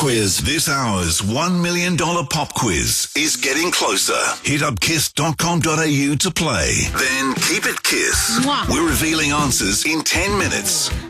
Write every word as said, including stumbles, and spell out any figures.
quiz. This hour's one million dollars pop quiz is getting closer. Hit up kiss dot com dot a u to play. Then keep it Kiss. Mwah. We're revealing answers in ten minutes.